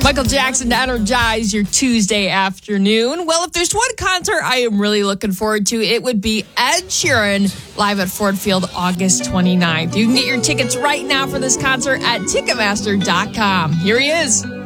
Michael Jackson to energize your Tuesday afternoon. Well, if there's one concert I am really looking forward to, it would be Ed Sheeran live at Ford Field August 29th. You can get your tickets right now for this concert at Ticketmaster.com. Here he is.